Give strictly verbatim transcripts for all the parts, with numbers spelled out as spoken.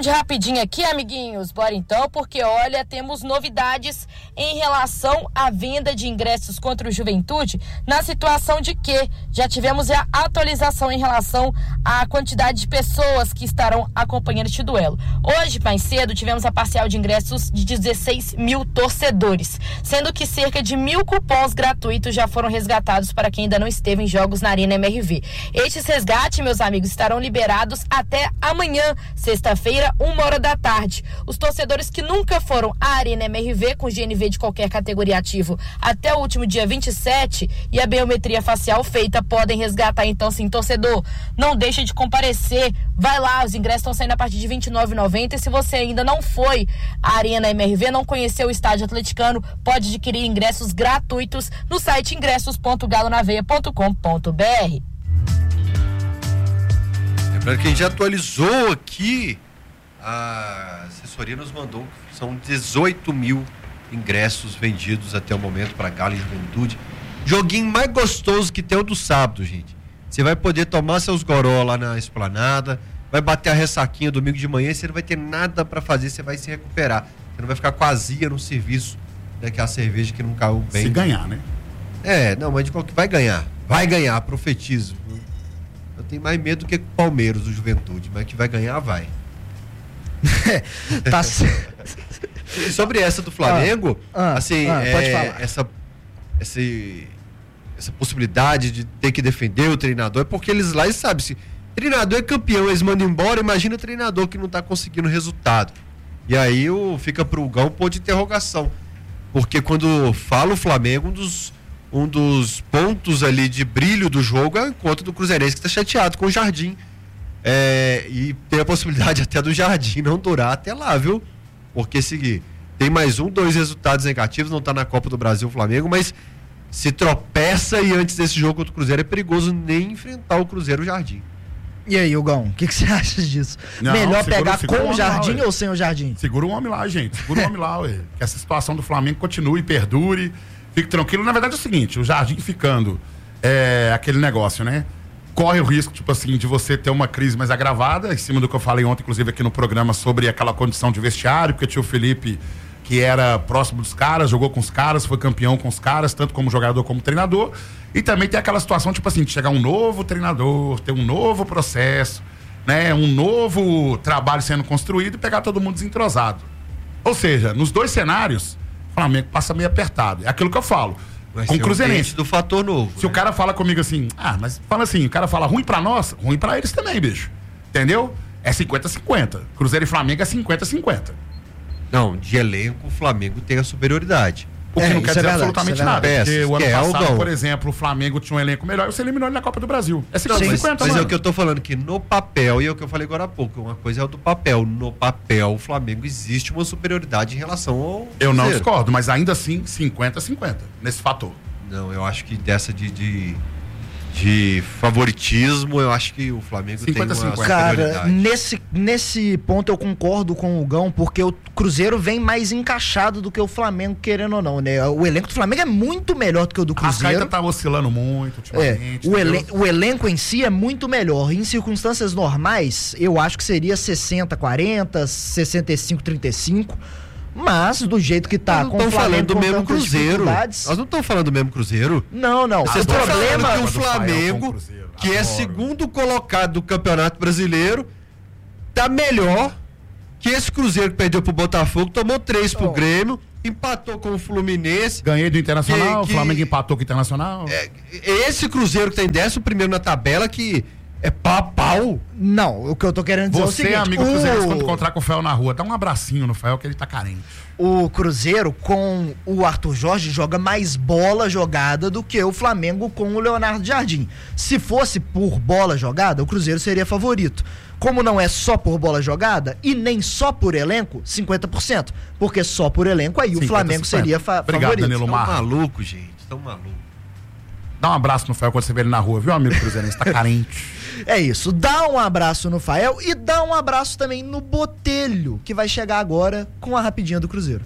de rapidinho aqui, amiguinhos. Bora então, porque olha, temos novidades em relação à venda de ingressos contra o Juventude, na situação de que já tivemos a atualização em relação à quantidade de pessoas que estarão acompanhando este duelo. Hoje, mais cedo, tivemos a parcial de ingressos de dezesseis mil torcedores, sendo que cerca de mil cupons gratuitos já foram resgatados para quem ainda não esteve em jogos na Arena M R V. Estes resgates, meus amigos, estarão liberados até amanhã, sexta-feira, uma hora da tarde. Os torcedores que nunca foram à Arena M R V com G N V de qualquer categoria ativo até o último dia vinte e sete e a biometria facial feita podem resgatar. Então, sim, torcedor, não deixe de comparecer. Vai lá, os ingressos estão saindo a partir de vinte e nove reais e noventa centavos. E se você ainda não foi à Arena M R V, não conheceu o estádio atleticano, pode adquirir ingressos gratuitos no site ingressos ponto galo na veia ponto com ponto b r. Lembrando que a gente já atualizou aqui, a assessoria nos mandou que são dezoito mil ingressos vendidos até o momento para Galo e Juventude. Joguinho mais gostoso que tem o do sábado, gente. Você vai poder tomar seus goró lá na esplanada, vai bater a ressaquinha domingo de manhã, você não vai ter nada para fazer, você vai se recuperar. Você não vai ficar com azia no serviço daquela cerveja que não caiu bem. Se ganhar, né? É, não, mas de qualquer vai ganhar. Vai ganhar, profetizo. Eu tenho mais medo do que o Palmeiras, do Juventude, mas que vai ganhar, vai. Tá certo. E sobre essa do Flamengo, ah, ah, assim, ah, é, pode falar. Essa, essa, essa possibilidade de ter que defender o treinador, é porque eles lá, eles sabem, se treinador é campeão, eles mandam embora, imagina o treinador que não tá conseguindo resultado. E aí o, fica pro Gão um ponto de interrogação. Porque quando fala o Flamengo, um dos, um dos pontos ali de brilho do jogo é o encontro do Cruzeirense, que tá chateado com o Jardim. É, e tem a possibilidade até do Jardim não durar até lá, viu? Porque se tem mais um, dois resultados negativos, não tá na Copa do Brasil o Flamengo, mas se tropeça e antes desse jogo contra o Cruzeiro é perigoso nem enfrentar o Cruzeiro o Jardim. E aí, Hugão, o que, que você acha disso? Não, Melhor segura, pegar segura com o Jardim lá, ou sem o Jardim? Segura o homem lá, gente. Segura o homem lá, ué. Que essa situação do Flamengo continue, perdure, fique tranquilo. Na verdade é o seguinte, o Jardim ficando é, aquele negócio, né? Corre o risco, tipo assim, de você ter uma crise mais agravada, em cima do que eu falei ontem, inclusive aqui no programa, sobre aquela condição de vestiário, porque tinha o Felipe, que era próximo dos caras, jogou com os caras, foi campeão com os caras, tanto como jogador como treinador. E também tem aquela situação, tipo assim, de chegar um novo treinador, ter um novo processo, né? Um novo trabalho sendo construído e pegar todo mundo desentrosado. Ou seja, nos dois cenários, o Flamengo passa meio apertado. É aquilo que eu falo. Vai com o Cruzeirense. Um do fator novo. Se né? o cara fala comigo assim, ah, mas fala assim, o cara fala ruim pra nós, ruim pra eles também, bicho. Entendeu? É cinquenta a cinquenta. Cruzeiro e Flamengo é cinquenta a cinquenta. Não, de elenco o Flamengo tem a superioridade. O que É, não quer isso é dizer verdade, absolutamente isso é nada. verdade. Porque o ano É, passado, Aldão. por exemplo, o Flamengo tinha um elenco melhor e você eliminou ele na Copa do Brasil. É cinquenta a Mas, cinquenta, mas mano. é o que eu tô falando, que no papel, e é o que eu falei agora há pouco, uma coisa é o do papel. No papel, o Flamengo existe uma superioridade em relação ao Eu não Cruzeiro. discordo, mas ainda assim, cinquenta a cinquenta, nesse fator. Não, eu acho que dessa de, de, de favoritismo, eu acho que o Flamengo cinquenta a tem uma cinquenta. Cara, superioridade. nesse, nesse ponto eu concordo com o Hugão, porque o Cruzeiro vem mais encaixado do que o Flamengo, querendo ou não, né? O elenco do Flamengo é muito melhor do que o do A Rascaeta Cruzeiro. tá oscilando muito É, ultimamente. o, entendeu? elen- o elenco em si é muito melhor. Em circunstâncias normais, eu acho que seria sessenta a quarenta, sessenta e cinco a trinta e cinco. Mas, do jeito que tá, Nós com não o estamos falando Flamengo do com mesmo tantas Cruzeiro. dificuldades- Nós não estamos falando do mesmo Cruzeiro. Não, não. Vocês o estão falando problema... que o do Fael com o Flamengo, Cruzeiro. que é Adoro. segundo colocado do Campeonato Brasileiro, tá melhor que esse Cruzeiro que perdeu pro Botafogo, tomou três pro Oh. Grêmio, empatou com o Fluminense. Ganhei do Internacional, Que- que- o Flamengo empatou com o Internacional. É, esse Cruzeiro que tem décimo primeiro na tabela, que é pau a pau. Não, o que eu tô querendo dizer Você, é o seguinte... amigo Cruzeiro, o... quando encontrar com o Fael na rua, dá um abracinho no Fael que ele tá carente. O Cruzeiro com o Arthur Jorge joga mais bola jogada do que o Flamengo com o Leonardo Jardim. Se fosse por bola jogada, o Cruzeiro seria favorito. Como não é só por bola jogada e nem só por elenco, cinquenta por cento. Porque só por elenco aí o cinquenta, Flamengo cinquenta. seria fa- Obrigado, favorito. Danilo Tão Marra. maluco, gente. Tão maluco. Dá um abraço no Fael quando você vê ele na rua, viu, amigo Cruzeirense? Tá carente. É isso, dá um abraço no Fael e dá um abraço também no Botelho, que vai chegar agora com a rapidinha do Cruzeiro.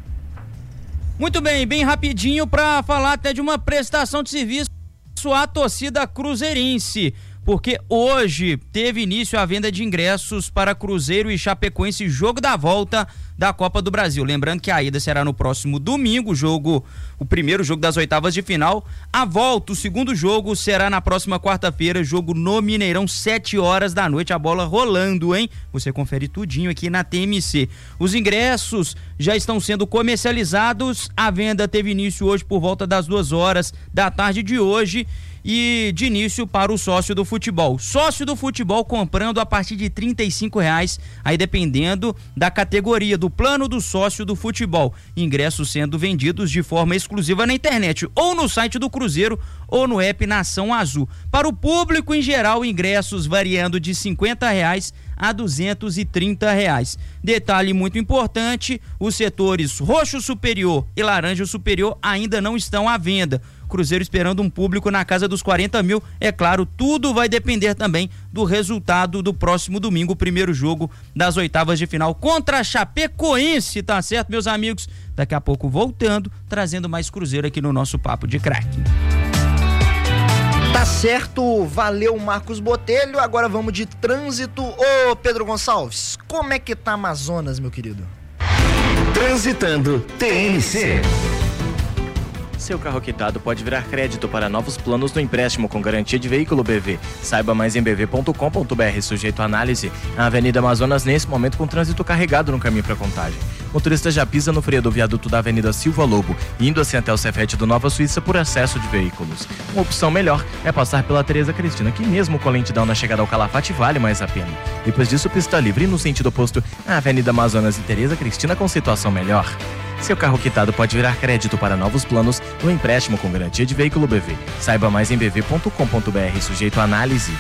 Muito bem, bem rapidinho para falar até de uma prestação de serviço à torcida cruzeirense. porque hoje teve início a venda de ingressos para Cruzeiro e Chapecoense, jogo da volta da Copa do Brasil. Lembrando que a ida será no próximo domingo, o jogo, o primeiro jogo das oitavas de final. A volta, o segundo jogo, será na próxima quarta-feira, jogo no Mineirão, sete horas da noite, a bola rolando, hein? Você confere tudinho aqui na T M C. Os ingressos já estão sendo comercializados, a venda teve início hoje por volta das duas horas da tarde de hoje, e de início para o sócio do futebol. Sócio do futebol comprando a partir de trinta e cinco reais, aí dependendo da categoria, do plano do sócio do futebol. Ingressos sendo vendidos de forma exclusiva na internet, ou no site do Cruzeiro, ou no app Nação Azul. Para o público em geral, ingressos variando de cinquenta reais a duzentos e trinta reais. Detalhe muito importante, os setores roxo superior e laranja superior ainda não estão à venda. Cruzeiro esperando um público na casa dos quarenta mil. É claro, tudo vai depender também do resultado do próximo domingo, o primeiro jogo das oitavas de final contra a Chapecoense, tá certo, meus amigos? Daqui a pouco voltando, trazendo mais Cruzeiro aqui no nosso Papo de Craque. Tá certo, valeu Marcos Botelho. Agora vamos de trânsito. Ô Pedro Gonçalves, como é que tá Amazonas, meu querido? Transitando T N C. Seu carro quitado pode virar crédito para novos planos no empréstimo com garantia de veículo B V. Saiba mais em b v ponto com ponto b r, sujeito à análise. A Avenida Amazonas, nesse momento, com trânsito carregado no caminho para Contagem. Motorista já pisa no freio do viaduto da Avenida Silva Lobo, indo assim até o Cefete do Nova Suíça por excesso de veículos. Uma opção melhor é passar pela Tereza Cristina, que mesmo com lentidão na chegada ao Calafate vale mais a pena. Depois disso, pista livre no sentido oposto, a Avenida Amazonas e Tereza Cristina com situação melhor. Seu carro quitado pode virar crédito para novos planos no empréstimo com garantia de veículo B V. Saiba mais em b v ponto com ponto b r, sujeito à análise.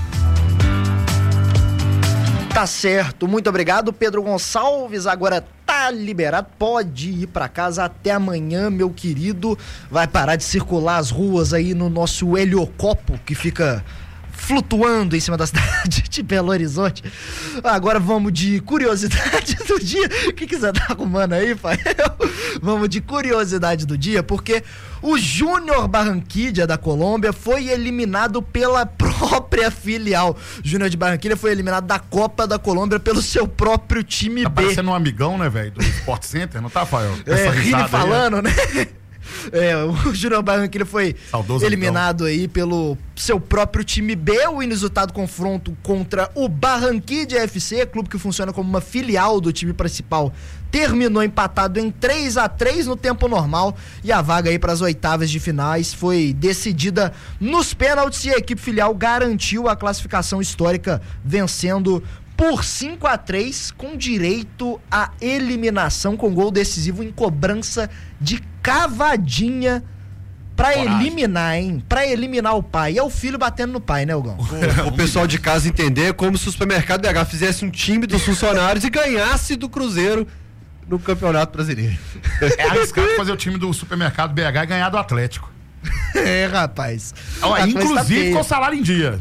Tá certo, muito obrigado, Pedro Gonçalves. Agora tá liberado, pode ir pra casa até amanhã, meu querido. Vai parar de circular as ruas aí no nosso heliocopo que fica flutuando em cima da cidade de Belo Horizonte. Agora vamos de curiosidade do dia. O que que você tá arrumando aí, pai? Vamos de curiosidade do dia, porque o Júnior Barranquilla da Colômbia foi eliminado pela própria filial. Júnior de Barranquilla foi eliminado da Copa da Colômbia pelo seu próprio time tá B. Tá parecendo um amigão, né, velho, do Sport Center, não tá, Rafael? É, Rini falando, aí, né? É, o Júnior Barranquilla foi Saudoso eliminado amigão. aí pelo seu próprio time B. O inusitado confronto contra o Barranquilla F C, clube que funciona como uma filial do time principal, terminou empatado em três a três no tempo normal, e a vaga aí para as oitavas de finais foi decidida nos pênaltis, e a equipe filial garantiu a classificação histórica, vencendo por cinco a três, com direito à eliminação, com gol decisivo em cobrança de cavadinha pra Coragem. eliminar, hein? Pra eliminar o pai. É o filho batendo no pai, né, Hugão? O, o pessoal de casa entender é como se o Supermercado B H fizesse um time dos funcionários e ganhasse do Cruzeiro no Campeonato Brasileiro. É arriscado fazer o time do Supermercado B H e ganhar do Atlético. É, rapaz. Ó, inclusive tá com o salário em dia.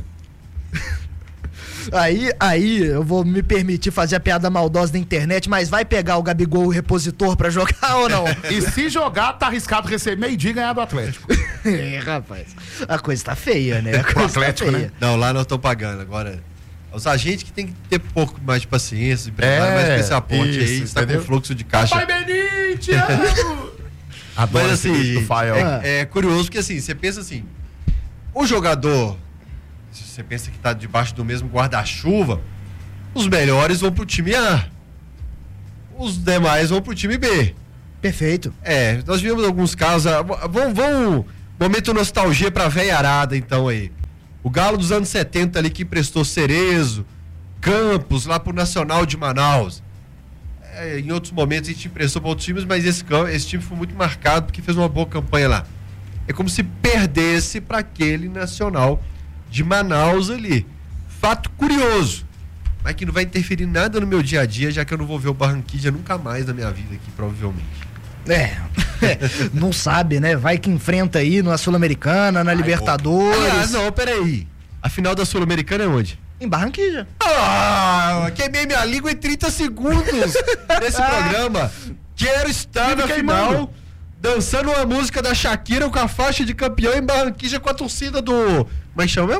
Aí, aí eu vou me permitir fazer a piada maldosa da internet, mas vai pegar o Gabigol, o repositor, pra jogar ou não? E se jogar, tá arriscado receber meio-dia e ganhar do Atlético. É, rapaz, a coisa tá feia, né? A Pro coisa Atlético, tá feia. né? Não, lá não estão pagando. Agora, os agentes que tem que ter um pouco mais de paciência, é, mais pra essa ponte isso, aí, está com fluxo de caixa. Pai Benite, amo! Adoro Mas esse assim, vídeo do Fael. é, é curioso porque assim, você pensa assim, o jogador, se você pensa que tá debaixo do mesmo guarda-chuva, os melhores vão pro time A, os demais vão pro time B. Perfeito. É, nós vimos alguns casos, ah, vamos, vamos, momento nostalgia pra velharada então aí. O Galo dos anos setenta ali que emprestou Cerezo, Campos, lá pro Nacional de Manaus. É, em outros momentos a gente emprestou para outros times, mas esse, esse time foi muito marcado porque fez uma boa campanha lá. É como se perdesse para aquele Nacional de Manaus ali. Fato curioso, mas que não vai interferir nada no meu dia a dia, já que eu não vou ver o Barranquilla nunca mais na minha vida aqui, provavelmente. É, não sabe, né? Vai que enfrenta aí na Sul-Americana, na Ai, Libertadores. Aliás, não, peraí. A final da Sul-Americana é onde? Em Barranquilla. Ah, queimei minha língua em trinta segundos nesse programa. Quero estar na final dançando uma música da Shakira com a faixa de campeão em Barranquilla com a torcida do... Como é que chama mesmo?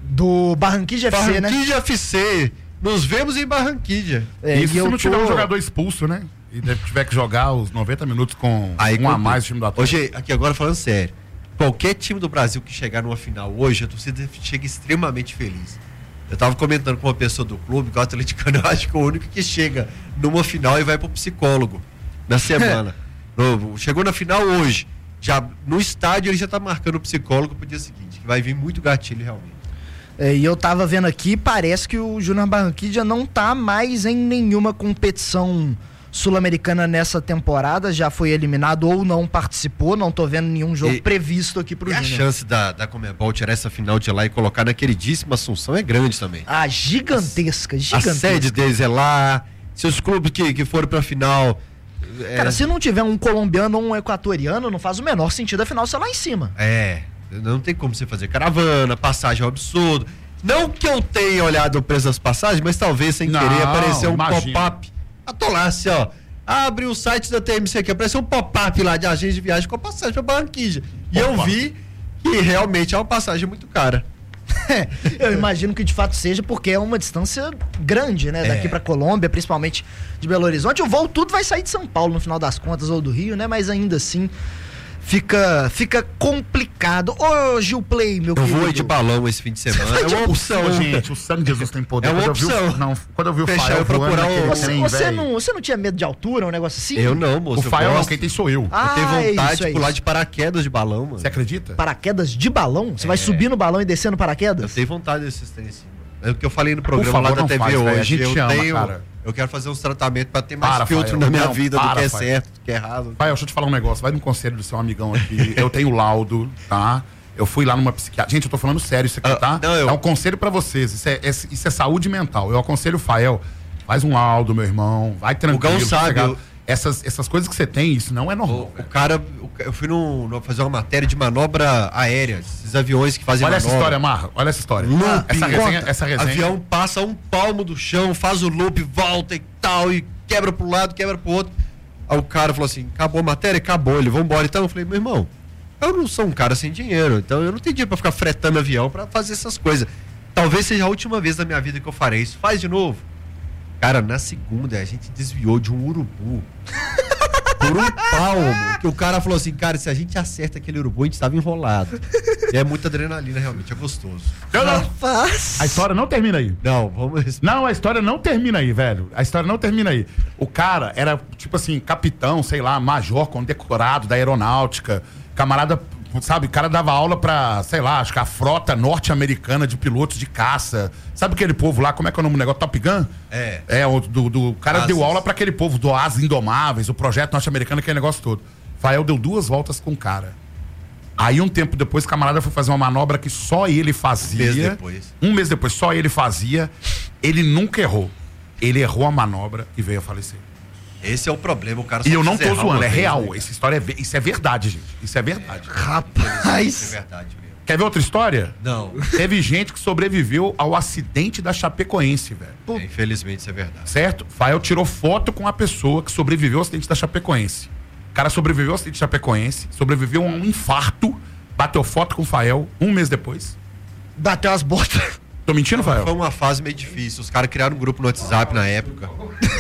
Do Barranquilla F C, né? Barranquilla F C. Nos vemos em Barranquilla. É, Isso se não tô... tiver um jogador expulso, né? E tiver que jogar os noventa minutos com Aí, um a mais do time do Atlético. Hoje, aqui agora falando sério, qualquer time do Brasil que chegar numa final hoje, a torcida chega extremamente feliz. Eu tava comentando com uma pessoa do clube, que o atleticano eu acho que é o único que chega numa final e vai pro psicólogo na semana. Chegou na final hoje, já no estádio ele já tá marcando o psicólogo pro dia seguinte, que vai vir muito gatilho realmente. É, e eu tava vendo aqui, parece que o Júnior Barranquilla não tá mais em nenhuma competição sul-americana nessa temporada, já foi eliminado ou não participou, não tô vendo nenhum jogo e, previsto aqui pro e Júnior. A chance da, da Conmebol tirar essa final de lá e colocar na queridíssima Assunção é grande também. Ah, gigantesca, a, gigantesca. A sede deles é lá, se os clubes que, que foram pra final... É... Cara, se não tiver um colombiano ou um equatoriano, não faz o menor sentido a final ser lá em cima. É, não tem como você fazer caravana, passagem é um absurdo. Não que eu tenha olhado o preço das passagens, mas talvez sem não, querer aparecer um pop-up. Atolasse, ó. Abre o site da T M C aqui, apareceu um pop-up lá de agência de viagem com a passagem pra Barranquilla. E Opa. eu vi que realmente é uma passagem muito cara. Eu imagino que de fato seja, porque é uma distância grande, né? Daqui é. pra Colômbia, principalmente de Belo Horizonte. O voo tudo vai sair de São Paulo no final das contas, ou do Rio, né? Mas ainda assim fica, fica complicado. Ô, Gil Play, meu eu querido. Eu vou de balão esse fim de semana. É uma opção, gente. O sangue de Jesus tem poder. É uma quando opção. Eu vi, não, quando eu vi o Fechar, Fael procurar o... Você, trem, você, não, você não tinha medo de altura, um negócio assim? Eu não, moço. O Fael não, quem tem sou eu. Ah, eu tenho vontade é de pular de paraquedas de balão, mano. Você acredita? Paraquedas de balão? Você é. vai subir no balão e descer no paraquedas? Eu tenho vontade desses trem assim. É o que eu falei no programa lá da T V faz, hoje. A gente eu chama, tenho, cara. Eu quero fazer uns tratamentos pra ter mais para, filtro Fael. na minha não, vida para, do que é Fael. certo, do que é errado. Fael, deixa eu te falar um negócio. Vai no conselho do seu amigão aqui. Eu tenho laudo, tá? Eu fui lá numa psiquiatra. Gente, eu tô falando sério isso aqui, tá? Ah, não, eu... É um conselho pra vocês. Isso é, é, isso é saúde mental. Eu aconselho o Fael. Faz um laudo, meu irmão. Vai tranquilo. O Gão sabe. Eu... Essas, essas coisas que você tem, isso não é normal. O, o cara, eu fui no, no, fazer uma matéria de manobra aérea. Esses aviões que fazem Olha manobra. essa história, Marra. Olha essa história. Loop, essa, resenha, essa resenha. Avião passa um palmo do chão, faz o loop, volta e tal, e quebra pro lado, quebra pro outro. Aí o cara falou assim, acabou a matéria? Acabou. Ele, vambora. Então eu falei, meu irmão, eu não sou um cara sem dinheiro, então eu não tenho dinheiro pra ficar fretando avião pra fazer essas coisas. Talvez seja a última vez da minha vida que eu farei isso. Faz de novo. Cara, na segunda a gente desviou de um urubu. Por um palmo. Que o cara falou assim, cara, se a gente acerta aquele urubu, a gente tava enrolado. E é muita adrenalina, realmente, é gostoso. Eu não. A história não termina aí. Não, vamos... Não, a história não termina aí, velho. A história não termina aí. O cara era, tipo assim, capitão, sei lá, major condecorado da aeronáutica. Camarada, sabe, o cara dava aula pra, sei lá, acho que a frota norte-americana de pilotos de caça. Sabe aquele povo lá, como é que é o nome do negócio? Top Gun? É. É, o do, do o cara Asas. deu aula pra aquele povo do Asas Indomáveis, o projeto norte-americano, aquele negócio todo. Fael deu duas voltas com o cara. Aí um tempo depois, o camarada foi fazer uma manobra que só ele fazia. Um mês depois. Um mês depois, só ele fazia. Ele nunca errou. Ele errou a manobra e veio a falecer. Esse é o problema, o cara só E eu não tô zoando, é vez, real. Né? Essa história é, isso é verdade, gente. Isso é verdade. É, rapaz. Isso é verdade mesmo. Quer ver outra história? Não. Teve gente que sobreviveu ao acidente da Chapecoense, velho. É, infelizmente isso é verdade. Certo? Fael tirou foto com a pessoa que sobreviveu ao acidente da Chapecoense. O cara sobreviveu ao acidente da Chapecoense, sobreviveu a um infarto, bateu foto com o Fael um mês depois. Bateu as botas. Tô mentindo, Fael? Foi uma fase meio difícil. Os caras criaram um grupo no WhatsApp na época.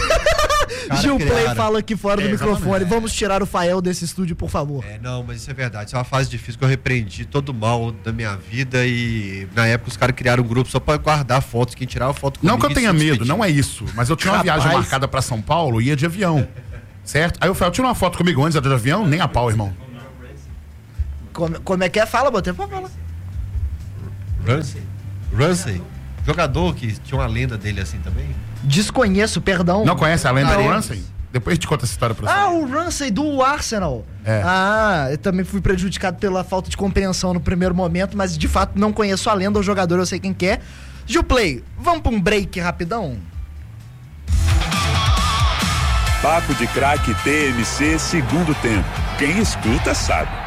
Gil Play fala aqui fora É, do microfone. exatamente. Vamos tirar o Fael desse estúdio, por favor. É, não, mas isso é verdade. Isso é uma fase difícil que eu repreendi todo o mal da minha vida e na época os caras criaram um grupo só pra guardar fotos, quem tirava foto comigo. Não que eu e tenha se medo, despedir. não é isso. Mas eu tinha uma Rapaz. viagem marcada pra São Paulo e ia de avião. Certo? Aí o Fael tirou uma foto comigo antes de avião, nem a pau, irmão. Como, como é que é? Fala, botei pra falar. Ramsey? Ramsey? Jogador que tinha uma lenda dele assim também? Desconheço, perdão. Não conhece a lenda Não. do Ramsey? Depois a gente conta essa história pra você. Ah, o Ramsey do Arsenal. É. Ah, eu também fui prejudicado pela falta de compreensão no primeiro momento, mas de fato não conheço a lenda, o jogador eu sei quem que é. Gil Play, vamos pra um break rapidão? Papo de Craque T M C segundo tempo. Quem escuta sabe.